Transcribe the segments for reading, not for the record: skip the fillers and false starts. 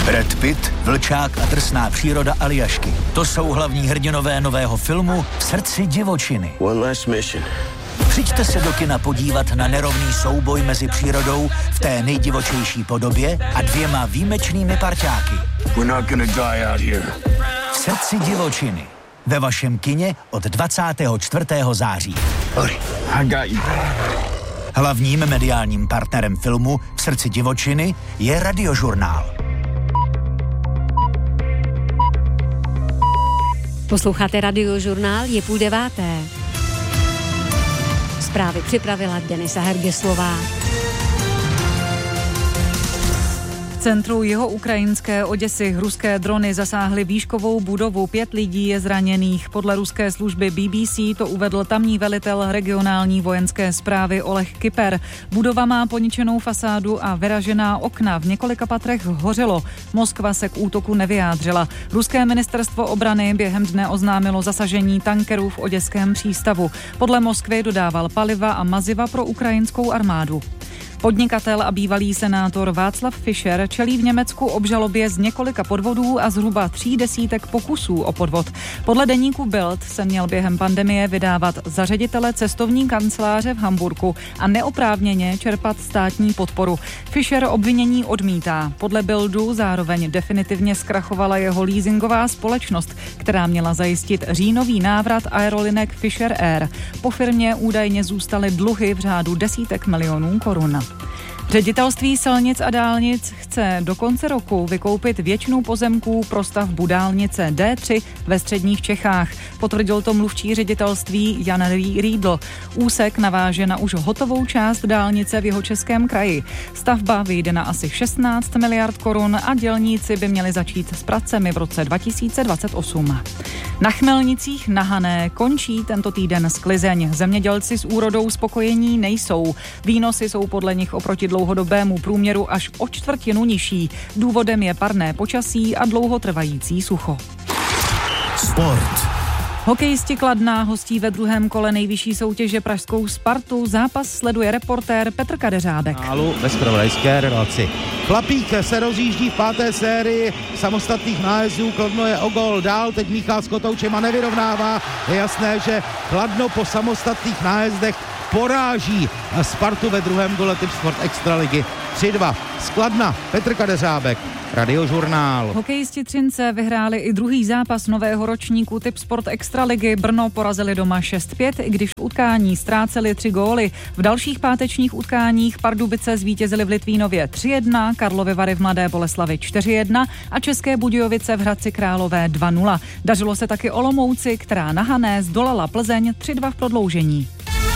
Brad Pitt, Vlčák a drsná příroda Aljašky. To jsou hlavní hrdinové nového filmu V srdci divočiny. One last mission. Přijďte se do kina podívat na nerovný souboj mezi přírodou v té nejdivočejší podobě a dvěma výjimečnými parťáky. We're not gonna die out here. V srdci divočiny. Ve vašem kině od 24. září. I got you. Hlavním mediálním partnerem filmu V srdci divočiny je Radiožurnál. Posloucháte Radiožurnál, je 8:30. Zprávy připravila Denisa Hergeslová. V centru jihoukrajinské Oděsy ruské drony zasáhly výškovou budovu, 5 lidí je zraněných. Podle ruské služby BBC to uvedl tamní velitel regionální vojenské správy Oleh Kyper. Budova má poničenou fasádu a vyražená okna, v několika patrech hořelo. Moskva se k útoku nevyjádřila. Ruské ministerstvo obrany během dne oznámilo zasažení tankerů v oděském přístavu. Podle Moskvy dodával paliva a maziva pro ukrajinskou armádu. Podnikatel a bývalý senátor Václav Fischer čelí v Německu obžalobě z několika podvodů a zhruba 30 pokusů o podvod. Podle deníku Bild se měl během pandemie vydávat za ředitele cestovní kanceláře v Hamburku a neoprávněně čerpat státní podporu. Fischer obvinění odmítá. Podle Bildu zároveň definitivně zkrachovala jeho leasingová společnost, která měla zajistit říjnový návrat aerolinek Fischer Air. Po firmě údajně zůstaly dluhy v řádu desítek milionů korun. Ředitelství silnic a dálnic chce do konce roku vykoupit většinu pozemků pro stavbu dálnice D3 ve středních Čechách. Potvrdil to mluvčí ředitelství Jan Riedl. Úsek naváže na už hotovou část dálnice v Jihočeském kraji. Stavba vyjde na asi 16 miliard korun a dělníci by měli začít s pracemi v roce 2028. Na Chmelnicích na Hané končí tento týden sklizeň. Zemědělci s úrodou spokojení nejsou. Výnosy jsou podle nich oproti dlouhodobému průměru až o 1/4 nižší. Důvodem je parné počasí a dlouhotrvající sucho. Sport. Hokejisti Kladna hostí ve druhém kole nejvyšší soutěže pražskou Spartu. Zápas sleduje reportér Petr Kadeřábek. Ve zpravodajské relaci. Chlapík se rozjíždí v 5. sérii samostatných nájezdů. Kladno je o gól dál, teď Michal s kotoučem a nevyrovnává. Je jasné, že Kladno po samostatných nájezdech poráží Spartu ve druhém kole Tipsport Extraligy 3-2. Z Kladna Petr Kadeřábek, Radiožurnál. Hokejisti Třince vyhráli i druhý zápas nového ročníku Tipsport Extraligy. Brno porazili doma 6-5, i když v utkání ztráceli 3 góly. V dalších pátečních utkáních Pardubice zvítězili v Litvínově 3-1, Karlovy Vary v Mladé Boleslavi 4-1 a České Budějovice v Hradci Králové 2-0. Dařilo se taky Olomouci, která na Hané zdolala Plzeň 3-2 v prodloužení.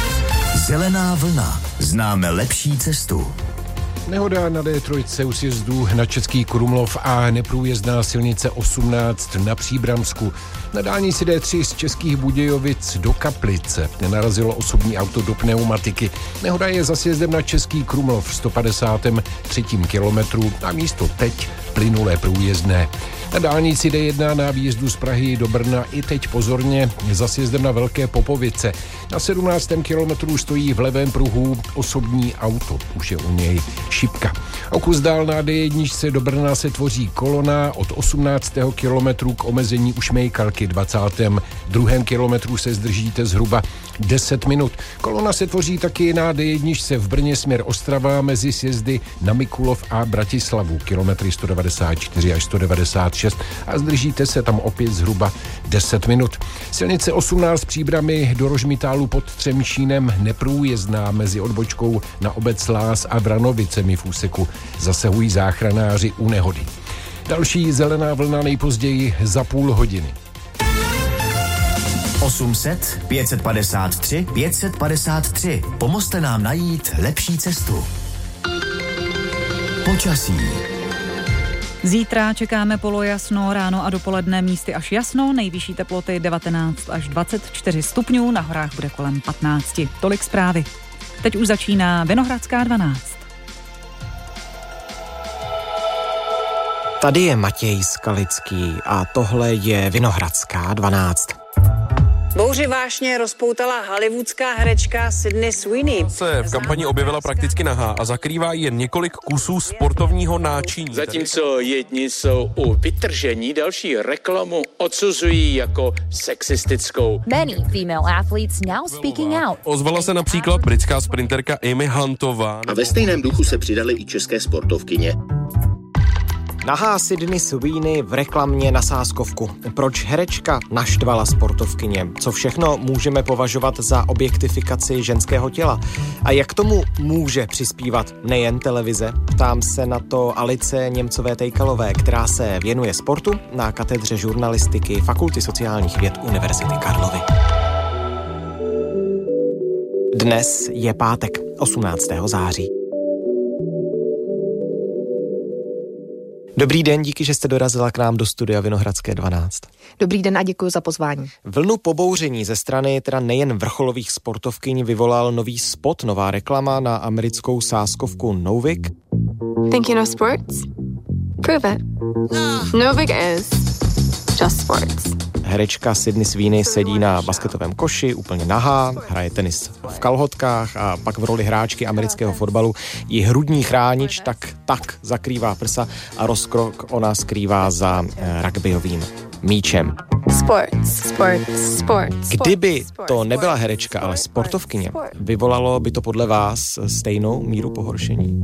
Zelená vlna. Známe lepší cestu. Nehoda na D3 u sjezdu na Český Krumlov a neprůjezdná silnice 18 na Příbramsku. Na dálnici D3 z Českých Budějovic do Kaplice narazilo osobní auto do pneumatiky. Nehoda je za sjezdem na Český Krumlov v 153. kilometru a místo teď plynulé průjezdné. Na dálnici D1 na výjezdu z Prahy do Brna i teď pozorně za sjezdem na Velké Popovice. Na 17. kilometru stojí v levém pruhu osobní auto, už je u něj šipka. O kus dál na D1 do Brna se tvoří kolona od 18. kilometru k omezení u Šmejkalky. 22. kilometru se zdržíte zhruba 10 minut. Kolona se tvoří taky na D1 v Brně směr Ostrava mezi sjezdy na Mikulov a Bratislavu, kilometry 194 až 196 a zdržíte se tam opět zhruba 10 minut. Silnice 18 Příbramy do Rožmitálu pod Třemšínem neprůjezdná mezi odbočkou na obec Lás a Vranovicemi v úseku zasahují záchranáři u nehody. Další zelená vlna nejpozději za půl hodiny. 800 553 553. Pomozte nám najít lepší cestu. Počasí. Zítra čekáme polojasno, ráno a dopoledne místy až jasno, nejvyšší teploty 19 až 24 stupňů, na horách bude kolem 15. Tolik zprávy. Teď už začíná Vinohradská 12. Tady je Matěj Skalický a tohle je Vinohradská 12. Bouři vášně rozpoutala hollywoodská herečka Sydney Sweeney. Se v kampani objevila prakticky nahá a zakrývá jen několik kusů sportovního náčiní. Zatímco jedni jsou u vytržení, další reklamu odsuzují jako sexistickou. Many female athletes now speaking out. Ozvala se například britská sprinterka Amy Huntová. A ve stejném duchu se přidaly i české sportovkyně. Nahá Sydney Sweeney v reklamě na sázkovku. Proč herečka naštvala sportovkyně? Co všechno můžeme považovat za objektifikaci ženského těla? A jak tomu může přispívat nejen televize? Ptám se na to Alice Němcové-Tejkalové, která se věnuje sportu na katedře žurnalistiky Fakulty sociálních věd Univerzity Karlovy. Dnes je pátek, 18. září. Dobrý den, díky, že jste dorazila k nám do studia Vinohradské 12. Dobrý den a děkuji za pozvání. Vlnu pobouření ze strany teda nejen vrcholových sportovkyň vyvolal nový spot, nová reklama na americkou sázkovku Novik. Thinking of sports? Prove it. Novik is just sports. Herečka Sydney Sweeney sedí na basketovém koši, úplně nahá, hraje tenis v kalhotkách a pak v roli hráčky amerického fotbalu ji hrudní chránič tak zakrývá prsa a rozkrok ona skrývá za rugbyovým míčem. Sports. Kdyby to nebyla herečka, ale sportovkyně, vyvolalo by to podle vás stejnou míru pohoršení?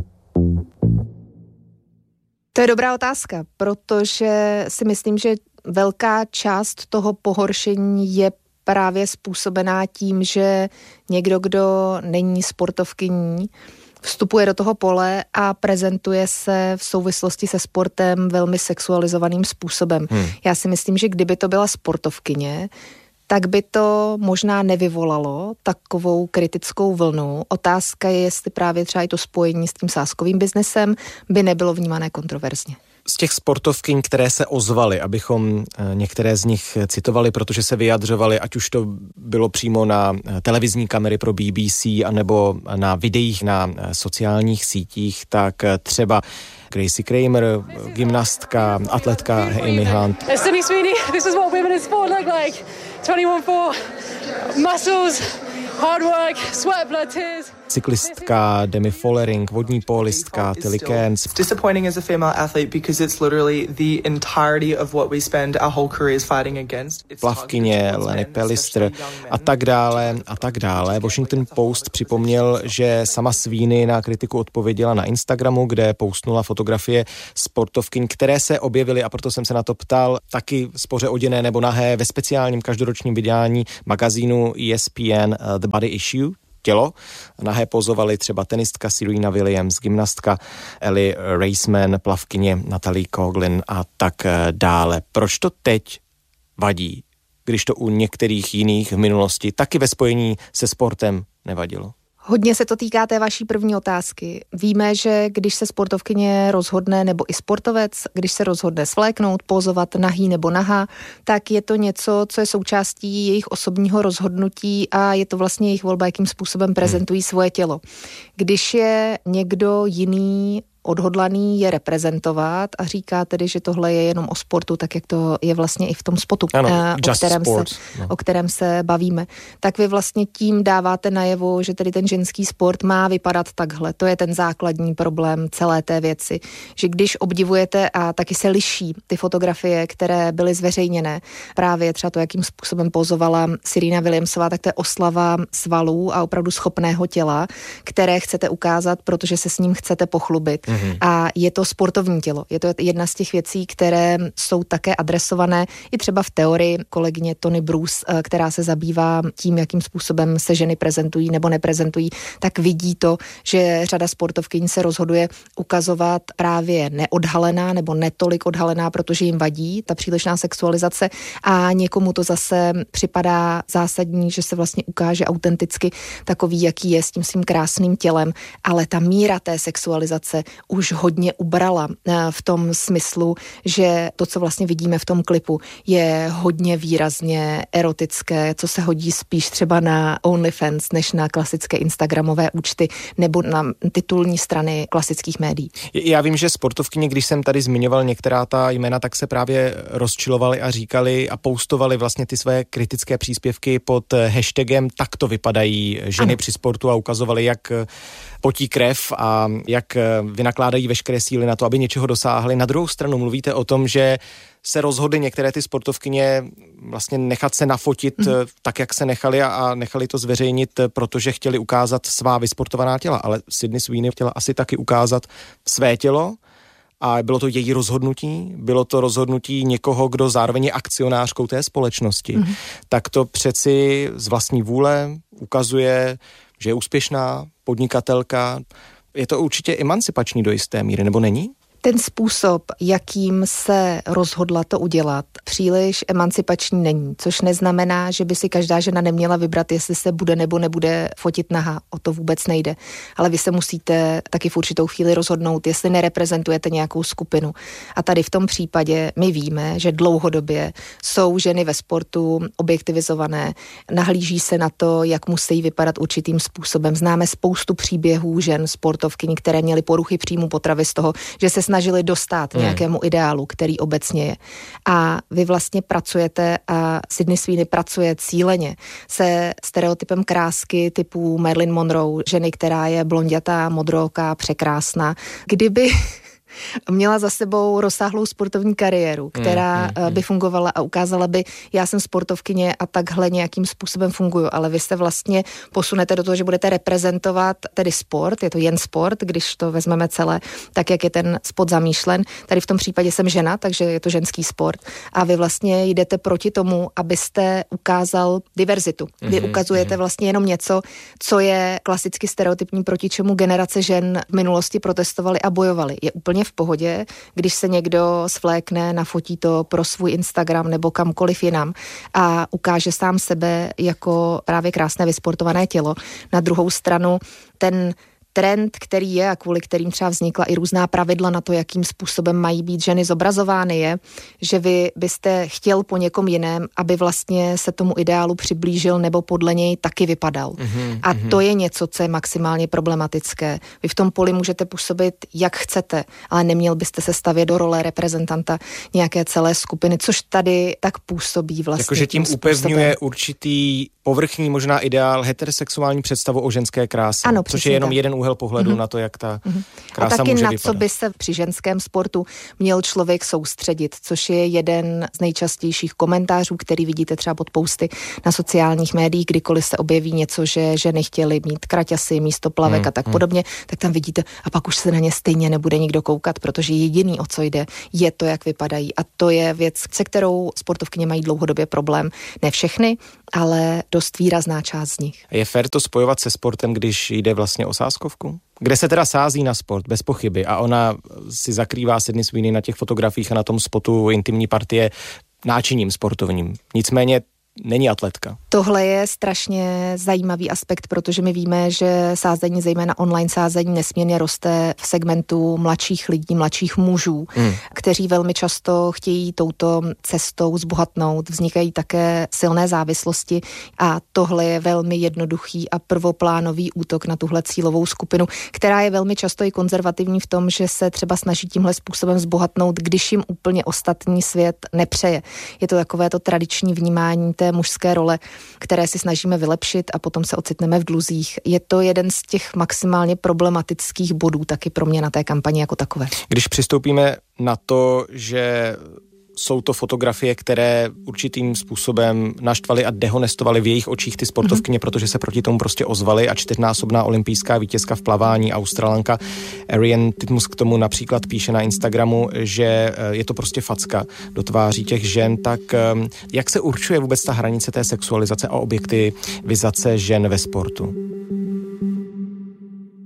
To je dobrá otázka, protože si myslím, že velká část toho pohoršení je právě způsobená tím, že někdo, kdo není sportovkyní, vstupuje do toho pole a prezentuje se v souvislosti se sportem velmi sexualizovaným způsobem. Já si myslím, že kdyby to byla sportovkyně, tak by to možná nevyvolalo takovou kritickou vlnu. Otázka je, jestli právě třeba i to spojení s tím sázkovým biznesem by nebylo vnímané kontroverzně. Z těch sportovkyň, které se ozvaly, abychom některé z nich citovali, protože se vyjadřovaly, ať už to bylo přímo na televizní kamery pro BBC, anebo na videích na sociálních sítích, tak třeba Gracie Kramer, gymnastka, atletka Amy Hunt. Sydney Sweeney, this is what women in sport look like. 21-4, muscles, hard work, sweat, blood, tears. Cyklistka Demi Follering, vodní pólistka Tilly Cairns. It's disappointing as a female athlete because it's literally the entirety of what we spend our whole careers fighting against. Plavkyně Lenny Pellister a tak dále. Washington Post připomněl, že sama Sweeney na kritiku odpověděla na Instagramu, kde postnula fotografie sportovkyň, které se objevily, a proto jsem se na to ptal, taky spoře oděné nebo nahé ve speciálním každoročním vydání magazínu ESPN The Body Issue. Tělo. Nahé pozovaly třeba tenistka Serena Williams, gymnastka Ellie Raceman, plavkyně Natalie Coughlin a tak dále. Proč to teď vadí, když to u některých jiných v minulosti taky ve spojení se sportem nevadilo? Hodně se to týká té vaší první otázky. Víme, že když se sportovkyně rozhodne, nebo i sportovec, když se rozhodne svléknout, pozovat nahý nebo nahá, tak je to něco, co je součástí jejich osobního rozhodnutí a je to vlastně jejich volba, jakým způsobem prezentují svoje tělo. Když je někdo jiný odhodlaný je reprezentovat a říká tedy, že tohle je jenom o sportu, tak jak to je vlastně i v tom spotu, o kterém se bavíme. Tak vy vlastně tím dáváte najevo, že tedy ten ženský sport má vypadat takhle. To je ten základní problém celé té věci. Že když obdivujete a taky se liší ty fotografie, které byly zveřejněné, právě třeba to, jakým způsobem pozovala Serena Williamsová, tak to je oslava svalů a opravdu schopného těla, které chcete ukázat, protože se s ním chcete pochlubit. A je to sportovní tělo. Je to jedna z těch věcí, které jsou také adresované i třeba v teorii kolegyně Tony Bruce, která se zabývá tím, jakým způsobem se ženy prezentují nebo neprezentují, tak vidí to, že řada sportovkyň se rozhoduje ukazovat právě neodhalená nebo netolik odhalená, protože jim vadí ta přílišná sexualizace a někomu to zase připadá zásadní, že se vlastně ukáže autenticky takový, jaký je s tím svým krásným tělem, ale ta míra té sexualizace už hodně ubrala v tom smyslu, že to, co vlastně vidíme v tom klipu, je hodně výrazně erotické, co se hodí spíš třeba na OnlyFans, než na klasické instagramové účty nebo na titulní strany klasických médií. Já vím, že sportovkyně, když jsem tady zmiňoval některá ta jména, tak se právě rozčilovali a říkali a postovali vlastně ty své kritické příspěvky pod hashtagem "Tak to vypadají ženy při sportu" a ukazovali, jak potí krev a jak vynakládají veškeré síly na to, aby něčeho dosáhli. Na druhou stranu mluvíte o tom, že se rozhodly některé ty sportovkyně vlastně nechat se nafotit tak, jak se nechali a nechali to zveřejnit, protože chtěli ukázat svá vysportovaná těla. Ale Sydney Sweeney chtěla asi taky ukázat své tělo a bylo to její rozhodnutí, bylo to rozhodnutí někoho, kdo zároveň je akcionářkou té společnosti. Tak to přeci z vlastní vůle ukazuje, že je úspěšná podnikatelka. Je to určitě emancipační do jisté míry, nebo není? Ten způsob, jakým se rozhodla to udělat, příliš emancipační není, což neznamená, že by si každá žena neměla vybrat, jestli se bude nebo nebude fotit nahá. O to vůbec nejde. Ale vy se musíte taky v určitou chvíli rozhodnout, jestli nereprezentujete nějakou skupinu. A tady v tom případě my víme, že dlouhodobě jsou ženy ve sportu objektivizované, nahlíží se na to, jak musí vypadat určitým způsobem. Známe spoustu příběhů žen sportovkyní, které měly poruchy příjmu potravy z toho, že se snažili dostat nějakému ideálu, který obecně je. A vy vlastně pracujete a Sydney Sweeney pracuje cíleně se stereotypem krásky typu Marilyn Monroe, ženy, která je blondětá, modrooká, překrásná. Kdyby měla za sebou rozsáhlou sportovní kariéru, která by fungovala a ukázala by, já jsem sportovkyně a takhle nějakým způsobem funguju, ale vy se vlastně posunete do toho, že budete reprezentovat tedy sport, je to jen sport, když to vezmeme celé, tak jak je ten sport zamýšlen. Tady v tom případě jsem žena, takže je to ženský sport a vy vlastně jdete proti tomu, abyste ukázal diverzitu. Vy ukazujete vlastně jenom něco, co je klasicky stereotypní, proti čemu generace žen v minulosti protestovaly a bojovaly. Je úplně v pohodě, když se někdo svlékne, nafotí to pro svůj Instagram nebo kamkoliv jinam a ukáže sám sebe jako právě krásné vysportované tělo. Na druhou stranu ten trend, který je a kvůli kterým třeba vznikla i různá pravidla na to, jakým způsobem mají být ženy zobrazovány, je, že vy byste chtěl po někom jiném, aby vlastně se tomu ideálu přiblížil nebo podle něj taky vypadal. A to je něco, co je maximálně problematické. Vy v tom poli můžete působit, jak chcete, ale neměl byste se stavět do role reprezentanta nějaké celé skupiny, což tady tak působí vlastně. Jakože tím upevňuje určitý povrchní možná ideál heterosexuální představu o ženské kráse, ano, což je jenom jeden úhel pohledu na to, jak ta krása taky může na vypadat. co by se při ženském sportu měl člověk soustředit, což je jeden z nejčastějších komentářů, který vidíte třeba pod posty na sociálních médiích, kdykoliv se objeví něco, že ženy chtěly mít kraťasy místo plavek a tak podobně, tak tam vidíte a pak už se na ně stejně nebude nikdo koukat, protože jediný, o co jde, je to, jak vypadají. A to je věc, se kterou sportovkyně mají dlouhodobě problém. Ne všechny, ale dost výrazná část z nich. Je fér to spojovat se sportem, když jde vlastně o sázkovku? Kde se teda sází na sport, bez pochyby, a ona si zakrývá Sydney Sweeney na těch fotografiích a na tom spotu intimní partie náčiním sportovním. Nicméně není atletka. Tohle je strašně zajímavý aspekt, protože my víme, že sázení, zejména online sázení, nesmírně roste v segmentu mladších lidí, mladších mužů, kteří velmi často chtějí touto cestou zbohatnout. Vznikají také silné závislosti a tohle je velmi jednoduchý a prvoplánový útok na tuhle cílovou skupinu, která je velmi často i konzervativní v tom, že se třeba snaží tímhle způsobem zbohatnout, když jim úplně ostatní svět nepřeje. Je to takové to tradiční vnímání té mužské role, které si snažíme vylepšit a potom se ocitneme v dluzích. Je to jeden z těch maximálně problematických bodů taky pro mě na té kampani jako takové. Když přistoupíme na to, že jsou to fotografie, které určitým způsobem naštvaly a dehonestovaly v jejich očích ty sportovkyně, protože se proti tomu prostě ozvaly, a 4násobná olympijská vítězka v plavání Australanka Ariane Titmus k tomu například píše na Instagramu, že je to prostě facka do tváří těch žen. Tak jak se určuje vůbec ta hranice té sexualizace a objektivizace žen ve sportu?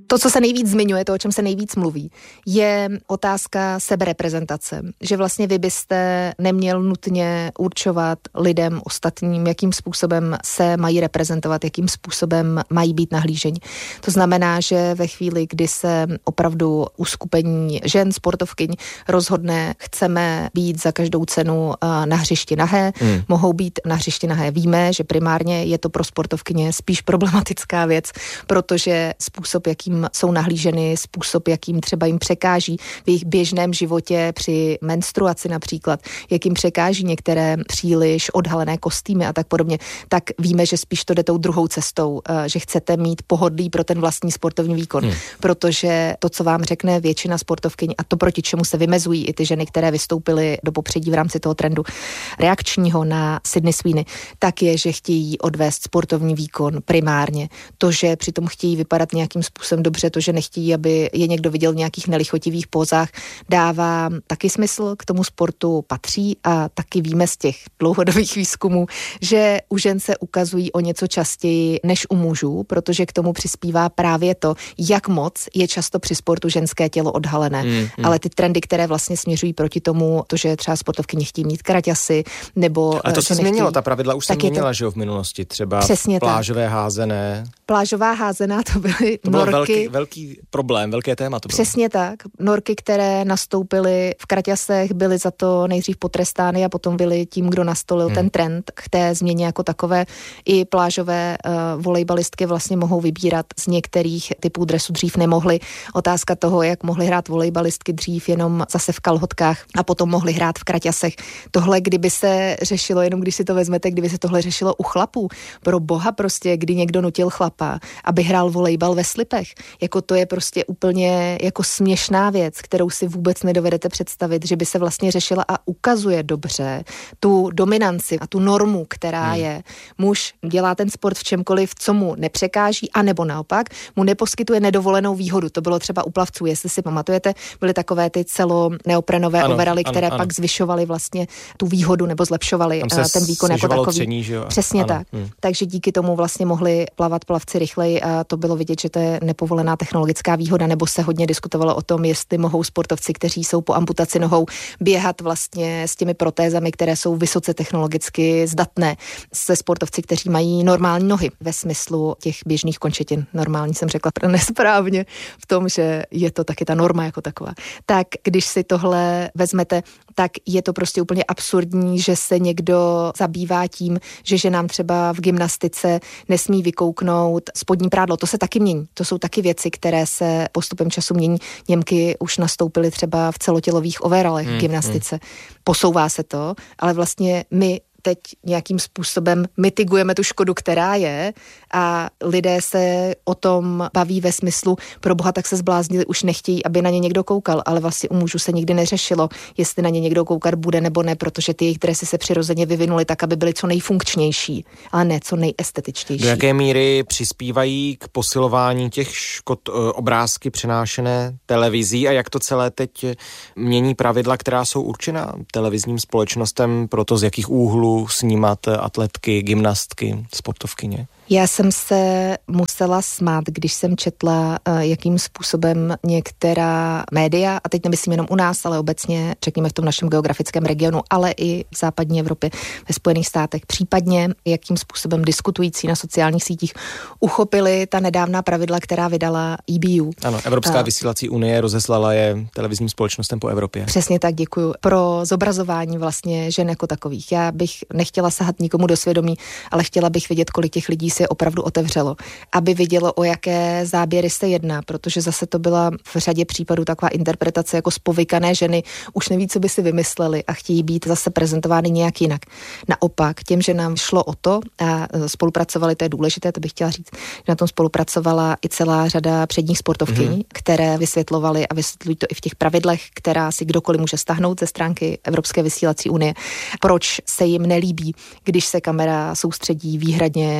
To, co se nejvíc zmiňuje, to, o čem se nejvíc mluví, je otázka sebereprezentace. Že vlastně vy byste neměl nutně určovat lidem ostatním, jakým způsobem se mají reprezentovat, jakým způsobem mají být nahlíženi. To znamená, že ve chvíli, kdy se opravdu uskupení žen, sportovkyň rozhodne, chceme být za každou cenu na hřišti nahé, mohou být na hřišti nahé. Víme, že primárně je to pro sportovkyně spíš problematická věc, protože způsob, jakým jsou nahlíženy, způsob, jakým třeba jim překáží v jejich běžném životě při menstruaci například, jakým překáží některé příliš odhalené kostýmy a tak podobně, tak víme, že spíš to jde tou druhou cestou, že chcete mít pohodlí pro ten vlastní sportovní výkon, protože to, co vám řekne většina sportovkyň a to, proti čemu se vymezují i ty ženy, které vystoupily do popředí v rámci toho trendu reakčního na Sydney Sweeney, tak je, že chtějí odvést sportovní výkon primárně. To, že přitom chtějí vypadat nějakým způsobem dobře, to, že nechtějí, aby je někdo viděl v nějakých nelichotivých pózách, dává taky smysl, k tomu sportu patří a taky víme z těch dlouhodobých výzkumů, že u žen se ukazují o něco častěji než u mužů, protože k tomu přispívá právě to, jak moc je často při sportu ženské tělo odhalené. Ale ty trendy, které vlastně směřují proti tomu, to, že třeba sportovky nechtějí mít kraťasy, nebo a to se změnilo, ta pravidla už se měnila, že jo, v minulosti, třeba plážové házené. Plážová házená, to byly norky. Velký problém, velké téma to bylo. Přesně tak. Norky, které nastoupily v kraťasech, byly za to nejdřív potrestány a potom byly tím, kdo nastolil ten trend k té změně jako takové. I plážové volejbalistky vlastně mohou vybírat z některých typů dresu, dřív nemohly. Otázka toho, jak mohly hrát volejbalistky dřív jenom zase v kalhotkách a potom mohly hrát v kraťasech. Tohle, kdyby se řešilo, jenom když si to vezmete, kdyby se tohle řešilo u chlapů, pro boha prostě, kdy někdo nutil chlapa, aby hrál volejbal ve slipech. Jako to je prostě úplně jako směšná věc, kterou si vůbec nedovedete představit, že by se vlastně řešila a ukazuje dobře tu dominanci a tu normu, která je. Muž dělá ten sport v čemkoliv, co mu nepřekáží, anebo naopak mu neposkytuje nedovolenou výhodu. To bylo třeba u plavců, jestli si pamatujete, byly takové ty neoprenové overaly, které pak zvyšovaly vlastně tu výhodu nebo zlepšovaly ten výkon jako takový. Tření, že jo? Přesně tak. Takže díky tomu vlastně mohli plavat plavci rychleji a to bylo vidět, že to je nepovolená technologická výhoda, nebo se hodně diskutovalo o tom, jestli mohou sportovci, kteří jsou po amputaci nohou, běhat vlastně s těmi protézami, které jsou vysoce technologicky zdatné, se sportovci, kteří mají normální nohy ve smyslu těch běžných končetin. Normální jsem řekla nesprávně v tom, že je to taky ta norma jako taková. Tak když si tohle vezmete, tak je to prostě úplně absurdní, že se někdo zabývá tím, že ženám třeba v gymnastice nesmí vykouknout spodní prádlo. To se taky mění. To jsou taky věci, které se postupem času mění. Němky už nastoupily třeba v celotělových overalech v gymnastice. Posouvá se to, ale vlastně my teď nějakým způsobem mitigujeme tu škodu, která je a lidé se o tom baví ve smyslu, pro boha, tak se zbláznili, už nechtějí, aby na ně někdo koukal, ale vlastně u mužů se nikdy neřešilo, jestli na ně někdo koukat bude nebo ne, protože ty jejich dresy se přirozeně vyvinuly tak, aby byly co nejfunkčnější, ale ne co nejestetičtější. Do jaké míry přispívají k posilování těch škod obrázky přenášené televizí a jak to celé teď mění pravidla, která jsou určena televizním společnostem pro to, z jakých úhlů snímat atletky, gymnastky, sportovkyně? Já jsem se musela smát, když jsem četla, jakým způsobem některá média, a teď nemyslím jenom u nás, ale obecně, řekněme v tom našem geografickém regionu, ale i v západní Evropě, ve Spojených státech, případně jakým způsobem diskutující na sociálních sítích uchopili ta nedávná pravidla, která vydala EBU. Ano, Evropská vysílací unie rozeslala je televizním společnostem po Evropě. Přesně tak, děkuju. Pro zobrazování vlastně žen jako takových. Já bych nechtěla sahat nikomu do svědomí, ale chtěla bych vidět, kolik těch lidí si je opravdu otevřelo, aby vidělo, o jaké záběry se jedná, protože zase to byla v řadě případů taková interpretace jako spovykané ženy, už neví, co by si vymysleli a chtějí být zase prezentovány nějak jinak. Naopak, těm, že nám šlo o to a spolupracovali, to je důležité, to bych chtěla říct, že na tom spolupracovala i celá řada předních sportovkyň, které vysvětlovaly a vysvětlují to i v těch pravidlech, která si kdokoliv může stáhnout ze stránky Evropské vysílací unie, proč se jim nelíbí, když se kamera soustředí výhradně na jejich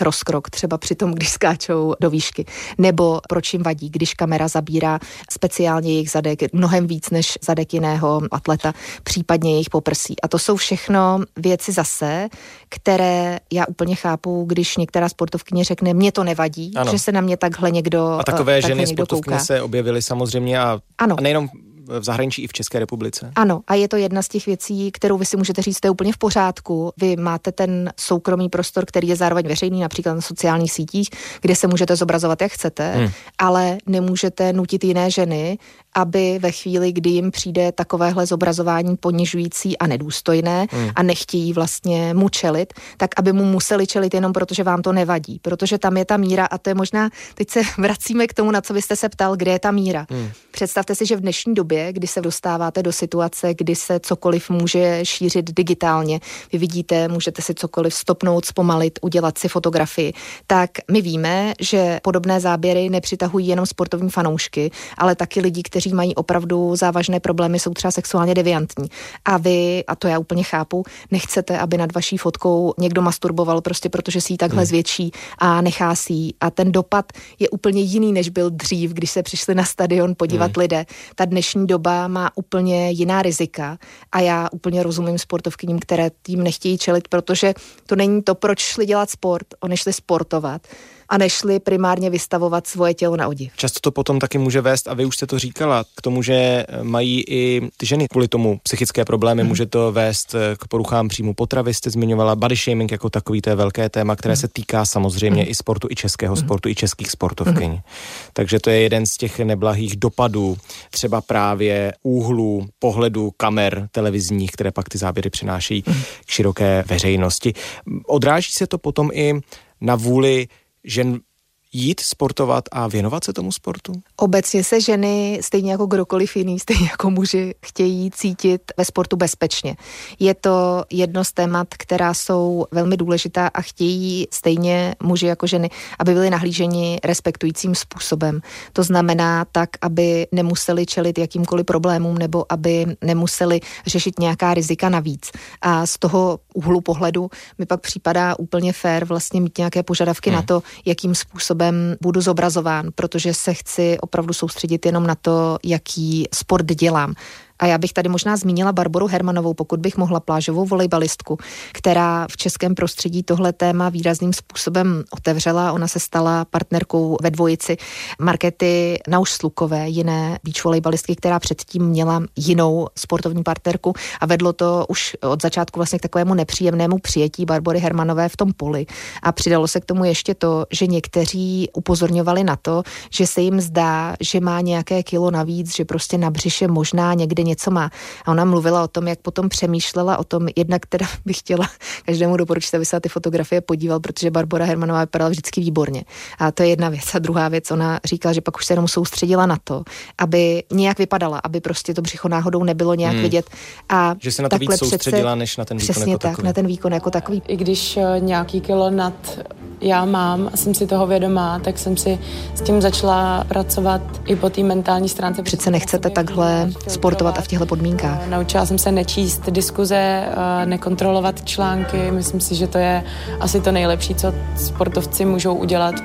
rozkrok, třeba při tom, když skáčou do výšky, nebo proč jim vadí, když kamera zabírá speciálně jejich zadek mnohem víc než zadek jiného atleta, případně jejich poprsí. A to jsou všechno věci zase, které já úplně chápu, když některá sportovkyně řekne, mně to nevadí, ano, že se na mě takhle někdo a takové ženy sportovkyně kouká. Se objevily samozřejmě a nejenom v zahraničí, i v České republice. Ano, a je to jedna z těch věcí, kterou vy si můžete říct, to je úplně v pořádku. Vy máte ten soukromý prostor, který je zároveň veřejný, například na sociálních sítích, kde se můžete zobrazovat, jak chcete, ale nemůžete nutit jiné ženy, aby ve chvíli, kdy jim přijde takovéhle zobrazování ponižující a nedůstojné a nechtějí vlastně mu čelit, tak aby mu museli čelit jenom protože vám to nevadí. Protože tam je ta míra a to je možná, teď se vracíme k tomu, na co vy jste se ptal, kde je ta míra. Představte si, že v dnešní době, kdy se dostáváte do situace, kdy se cokoliv může šířit digitálně, vy vidíte, můžete si cokoliv stopnout, zpomalit, udělat si fotografii, tak my víme, že podobné záběry nepřitahují jenom sportovní fanoušky, ale taky lidi, kteří mají opravdu závažné problémy, jsou třeba sexuálně deviantní. A vy, a to já úplně chápu, nechcete, aby nad vaší fotkou někdo masturboval prostě protože si ji takhle zvětší a nechá si ji. A ten dopad je úplně jiný, než byl dřív, když se přišli na stadion podívat lidé. Ta dnešní doba má úplně jiná rizika a já úplně rozumím sportovkyním, které tím nechtějí čelit, protože to není to, proč šli dělat sport, oni šli sportovat a nešli primárně vystavovat svoje tělo na odiv. Často to potom taky může vést, a vy už jste to říkala, k tomu, že mají i ty ženy kvůli tomu psychické problémy, může to vést k poruchám příjmu potravy, jste zmiňovala body shaming jako takový, to je velké téma, které se týká samozřejmě i sportu, i českého sportu, i českých sportovkyň. Takže to je jeden z těch neblahých dopadů, třeba právě úhlů, pohledu kamer televizních, které pak ty záběry přinášejí k široké veřejnosti. Odráží se to potom i na vůli žen jít sportovat a věnovat se tomu sportu? Obecně se ženy, stejně jako kdokoliv jiný, stejně jako muži, chtějí cítit ve sportu bezpečně. Je to jedno z témat, která jsou velmi důležitá a chtějí stejně muži jako ženy, aby byli nahlíženi respektujícím způsobem. To znamená tak, aby nemuseli čelit jakýmkoliv problémům nebo aby nemuseli řešit nějaká rizika navíc. A z toho úhlu pohledu mi pak připadá úplně fér vlastně mít nějaké požadavky na to, jakým způsobem budu zobrazován, protože se chci opravdu soustředit jenom na to, jaký sport dělám. A já bych tady možná zmínila Barboru Hermanovou, pokud bych mohla, plážovou volejbalistku, která v českém prostředí tohle téma výrazným způsobem otevřela. Ona se stala partnerkou ve dvojici Markéty Nauš-Slukové, jiné beach volejbalistky, která předtím měla jinou sportovní partnerku a vedlo to už od začátku vlastně k takovému nepříjemnému přijetí Barbory Hermanové v tom poli. A přidalo se k tomu ještě to, že někteří upozorňovali na to, že se jim zdá, že má nějaké kilo navíc, že prostě na břiše možná někde něco má. A ona mluvila o tom, jak potom přemýšlela o tom, jednak teda bych chtěla každému doporučit, aby se na ty fotografie podíval, protože Barbora Hermanová vypadala vždycky výborně. A to je jedna věc. A druhá věc, ona říkala, že pak už se jenom soustředila na to, aby nějak vypadala, aby prostě to břicho náhodou nebylo nějak vidět. A že se na to víc soustředila, než na ten výkon přesně jako tak, takový. na ten výkon jako takový. I když nějaký kilo nad já mám a jsem si toho vědomá, tak jsem si s tím začala pracovat i po té mentální stránce. Přece nechcete takhle sportovat a v těchto podmínkách. Naučila jsem se nečíst diskuze, nekontrolovat články. Myslím si, že to je asi to nejlepší, co sportovci můžou udělat.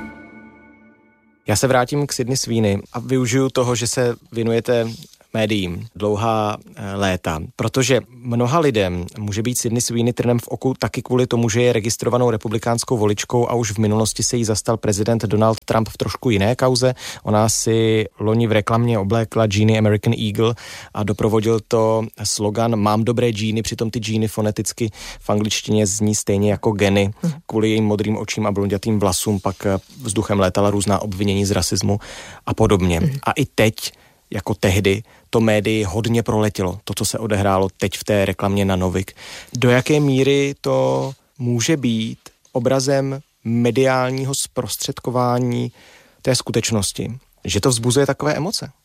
Já se vrátím k Sydney Sweeney a využiju toho, že se věnujete médiím dlouhá léta, protože mnoha lidem může být Sydney Sweeney trnem v oku taky kvůli tomu, že je registrovanou republikánskou voličkou a už v minulosti se jí zastal prezident Donald Trump v trošku jiné kauze. Ona si loni v reklamě oblékla džíny American Eagle a doprovodil to slogan Mám dobré džíny, přitom ty džíny foneticky v angličtině zní stejně jako geny. Kvůli jejím modrým očím a blondětým vlasům pak vzduchem létala různá obvinění z rasismu a podobně. A i teď jako tehdy to médii hodně proletělo, to, co se odehrálo teď v té reklamě na Novik. Do jaké míry to může být obrazem mediálního zprostředkování té skutečnosti, že to vzbuzuje takové emoce?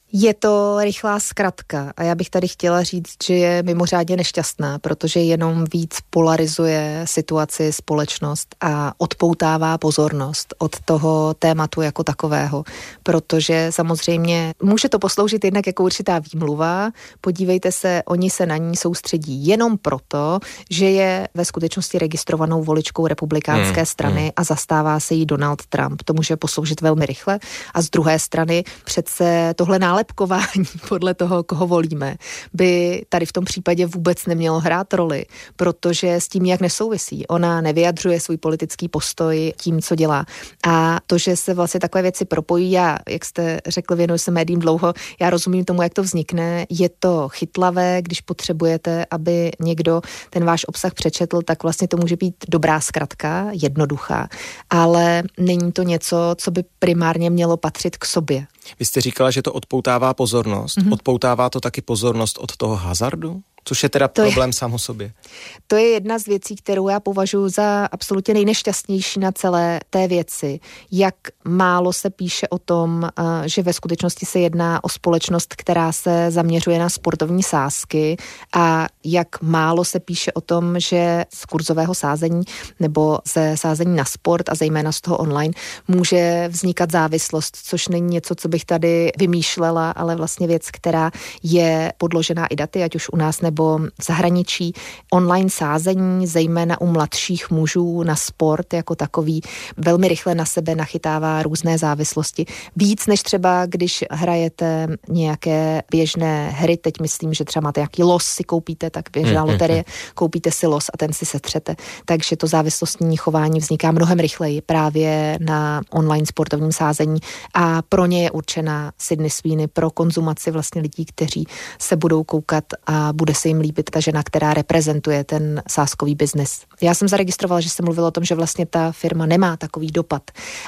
Je to rychlá zkratka a já bych tady chtěla říct, že je mimořádně nešťastná, protože jenom víc polarizuje situaci, společnost a odpoutává pozornost od toho tématu jako takového, protože samozřejmě může to posloužit jednak jako určitá výmluva. Podívejte se, oni se na ní soustředí jenom proto, že je ve skutečnosti registrovanou voličkou republikánské strany a zastává se jí Donald Trump. To může posloužit velmi rychle a z druhé strany přece tohle nálepkování podle toho, koho volíme, by tady v tom případě vůbec nemělo hrát roli, protože s tím jak nesouvisí. Ona nevyjadřuje svůj politický postoj tím, co dělá. A to, že se vlastně takové věci propojí, já, jak jste řekl, věnuji se médiím dlouho, já rozumím tomu, jak to vznikne. Je to chytlavé, když potřebujete, aby někdo ten váš obsah přečetl, tak vlastně to může být dobrá zkratka, jednoduchá, ale není to něco, co by primárně mělo patřit k sobě. Vy jste říkala, že to odpoutává pozornost. Odpoutává to taky pozornost od toho hazardu? Což je teda problém sám o sobě. To je jedna z věcí, kterou já považuji za absolutně nejnešťastnější na celé té věci. Jak málo se píše o tom, že ve skutečnosti se jedná o společnost, která se zaměřuje na sportovní sázky a jak málo se píše o tom, že z kurzového sázení nebo ze sázení na sport a zejména z toho online může vznikat závislost, což není něco, co bych tady vymýšlela, ale vlastně věc, která je podložená i daty, ať už u nás nebo v zahraničí. Online sázení, zejména u mladších mužů na sport jako takový, velmi rychle na sebe nachytává různé závislosti. Víc než třeba, když hrajete nějaké běžné hry, teď myslím, že třeba máte nějaký los si koupíte, tak běžná loterie, koupíte si los a ten si setřete. Takže to závislostní chování vzniká mnohem rychleji právě na online sportovním sázení a pro ně je určena Sydney Sweeney pro konzumaci vlastně lidí, kteří se budou koukat a bude se jim líbit ta žena, která reprezentuje ten sázkový biznis. Já jsem zaregistrovala, že jsem mluvila o tom, že vlastně ta firma nemá takový dopad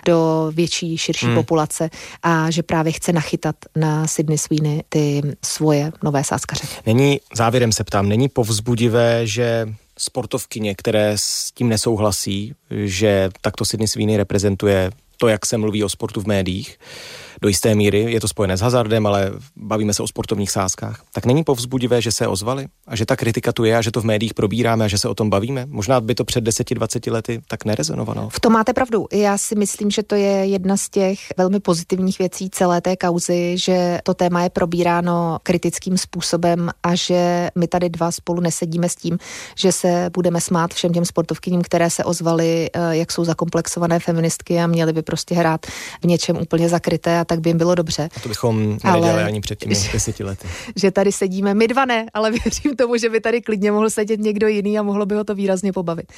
do větší, širší populace a že právě chce nachytat na Sydney Sweeney ty svoje nové sázkaře. Závěrem se ptám, není povzbudivé, že sportovkyně, které s tím nesouhlasí, že takto Sydney Sweeney reprezentuje to, jak se mluví o sportu v médiích, do jisté míry, je to spojené s hazardem, ale bavíme se o sportovních sázkách, tak není povzbudivé, že se ozvali a že ta kritika tu je a že to v médiích probíráme a že se o tom bavíme? Možná by to před 10-20 lety tak nerezonovalo. V tom máte pravdu. Já si myslím, že to je jedna z těch velmi pozitivních věcí celé té kauzy, že to téma je probíráno kritickým způsobem a že my tady dva spolu nesedíme s tím, že se budeme smát všem těm sportovkyním, které se ozvaly, jak jsou zakomplexované feministky a měly by prostě hrát v něčem úplně zakryté a tak by jim bylo dobře. A to bychom nedělali ani před těmi 10 lety. Že tady sedíme my dva ne, ale věřím tomu, že by tady klidně mohl sedět někdo jiný a mohlo by ho to výrazně pobavit.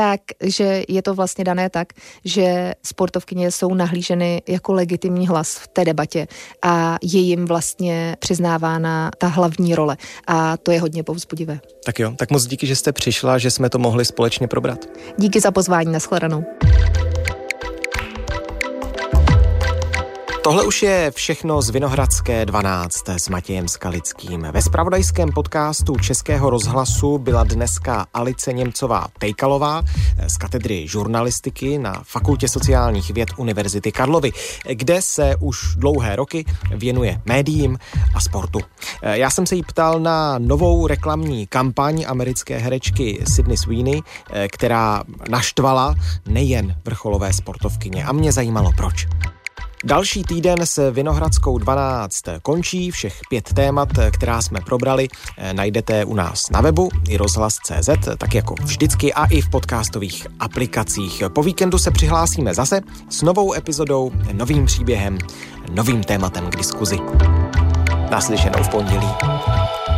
Takže je to vlastně dané tak, že sportovkyně jsou nahlíženy jako legitimní hlas v té debatě a je jim vlastně přiznávána ta hlavní role a to je hodně povzbudivé. Tak jo, tak moc díky, že jste přišla, že jsme to mohli společně probrat. Díky za pozvání, nashledanou. Tohle už je všechno z Vinohradské 12 s Matějem Skalickým. Ve zpravodajském podcastu Českého rozhlasu byla dneska Alice Němcová-Tejkalová z katedry žurnalistiky na Fakultě sociálních věd Univerzity Karlovy, kde se už dlouhé roky věnuje médiím a sportu. Já jsem se jí ptal na novou reklamní kampaň americké herečky Sydney Sweeney, která naštvala nejen vrcholové sportovkyně a mě zajímalo proč. Další týden s Vinohradskou 12 končí. Všech 5 témat, která jsme probrali, najdete u nás na webu i rozhlas.cz, tak jako vždycky a i v podcastových aplikacích. Po víkendu se přihlásíme zase s novou epizodou, novým příběhem, novým tématem k diskuzi. Naslyšenou v pondělí.